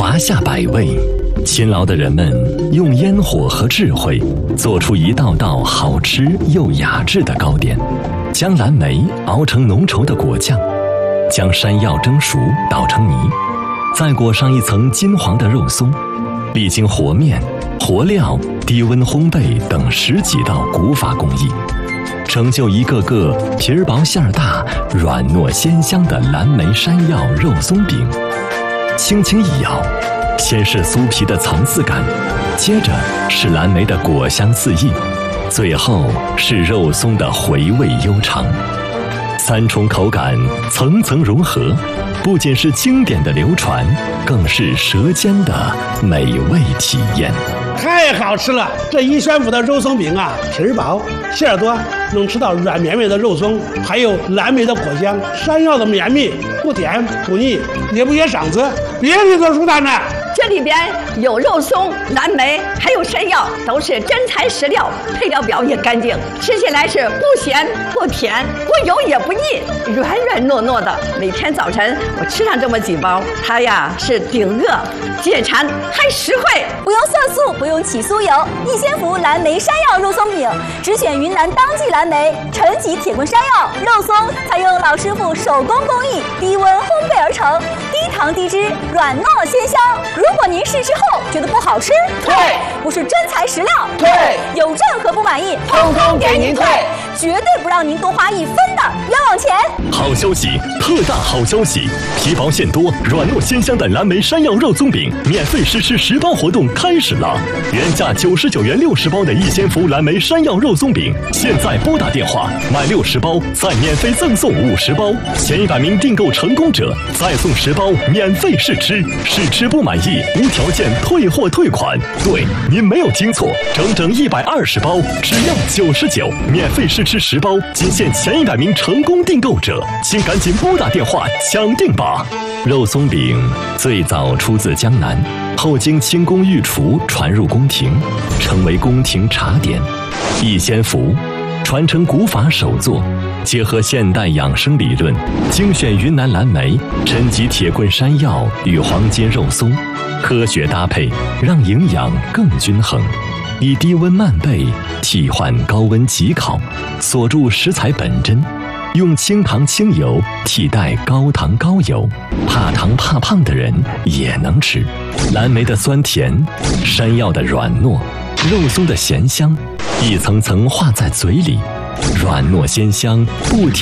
华夏百味，勤劳的人们用烟火和智慧做出一道道好吃又雅致的糕点，将蓝莓熬成浓稠的果酱，将山药蒸熟捣成泥，再裹上一层金黄的肉松，历经和面、和料、低温烘焙等10几道古法工艺，成就一个个皮儿薄馅儿大、软糯鲜香的蓝莓山药肉松饼。轻轻一咬，先是酥皮的层次感，接着是蓝莓的果香四溢，最后是肉松的回味悠长。3重口感层层融合，不仅是经典的流传，更是舌尖的美味体验。 太好吃了！这一宣府的肉松饼啊，皮儿薄，馅儿多，能吃到软绵绵的肉松，还有蓝莓的果香，山药的绵密，不甜不腻，也不噎嗓子，别提多舒坦了。 这里边有肉松、蓝莓，还有山药，都是真材实料，配料表也干净，吃起来是不咸不甜，不油也不腻，软软糯糯的。每天早晨我吃上这么几包，它呀是顶饿、解馋还实惠。 不用色素，不用起酥油，逸仙福蓝莓山药肉松饼，只选云南当季蓝莓，陈吉铁棍山药肉松，采用老师傅手工工艺，低温烘焙而成，低糖低脂，软糯鲜香。如果您试吃后觉得不好吃， 退； 不是真材实料， 退； 有任何不满意， 通通给您退， 绝对不让您多花1分的冤枉钱。 好消息，特大好消息！皮薄馅多、软糯鲜香的蓝莓山药肉松饼免费试吃10包活动开始了！原价99元60包的逸仙福蓝莓山药肉松饼，现在拨打电话买60包，再免费赠送50包，前100名订购成功者再送10包免费试吃，试吃不满意无条件退货退款。对，您没有听错，整整120包，只要99，免费试吃10包，仅限前100名成功订购者，请赶紧拨打电话抢订吧！肉松饼最早出自江南，后经清宫御厨传入宫廷，成为宫廷茶点。逸仙福传承古法手作，结合现代养生理论，精选云南蓝莓、陈吉铁棍山药与黄金肉松，科学搭配，让营养更均衡。以低温慢焙替换高温急烤，锁住食材本真，用清糖清油替代高糖高油，怕糖怕胖的人也能吃。蓝莓的酸甜，山药的软糯，肉松的咸香，一层层化在嘴里，软糯鲜香，不甜